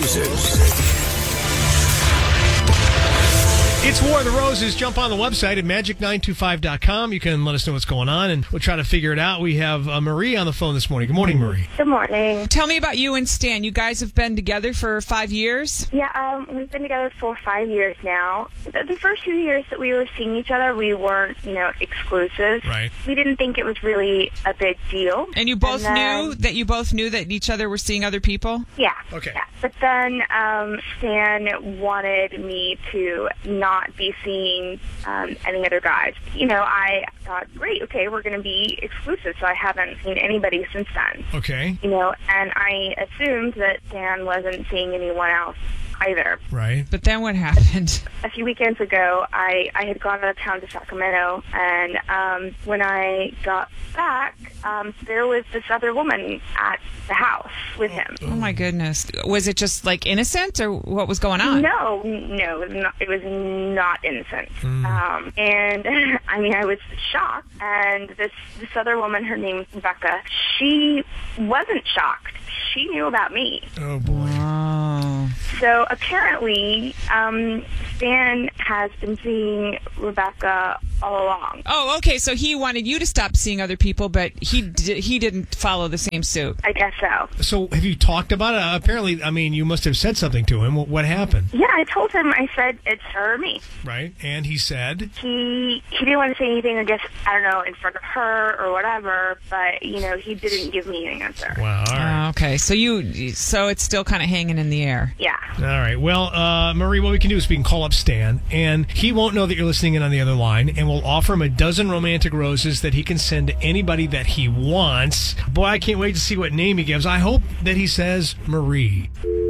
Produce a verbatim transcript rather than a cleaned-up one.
Roses. It's War of the Roses. Jump on the website at magic nine two five dot com. You can let us know what's going on, and we'll try to figure it out. We have uh, Marie on the phone this morning. Good morning, Marie. Good morning. Tell me about you and Stan. You guys have been together for five years? Yeah, um, we've been together for five years now. The, the first few years that we were seeing each other, we weren't, you know, exclusive. Right. We didn't think it was really a big deal. And you both And then- knew that you both knew that each other were seeing other people? Yeah. Okay. Yeah. But then um, Stan wanted me to not be seeing um, any other guys. You know, I thought, great, okay, we're going to be exclusive, so I haven't seen anybody since then. Okay. You know, and I assumed that Stan wasn't seeing anyone else either. Right. But then what happened? A few weekends ago, I, I had gone out of town to Sacramento, and um, when I got back, um, there was this other woman at the house with him. Oh, my goodness. Was it just, like, innocent, or what was going on? No, no, it was not, it was not innocent. Mm. Um, and, I mean, I was shocked, and this, this other woman, her name was Rebecca, she wasn't shocked. She knew about me. Oh, boy. Oh. So apparently, um, Stan has been seeing Rebecca all along. Oh, okay. So he wanted you to stop seeing other people, but he d- he didn't follow the same suit. I guess so. So have you talked about it? Uh, apparently, I mean, you must have said something to him. What, what happened? Yeah, I told him, I said, it's her or me. Right. And he said? He he didn't want to say anything, I guess, I don't know, in front of her or whatever, but, you know, he didn't give me an answer. Wow. All right. Oh, okay. So you, so it's still kind of hanging in the air. Yeah. All right. Well, uh, Marie, what we can do is we can call up Stan, and he won't know that you're listening in on the other line, and we'll offer him a dozen romantic roses that he can send to anybody that he wants. Boy, I can't wait to see what name he gives. I hope that he says Marie.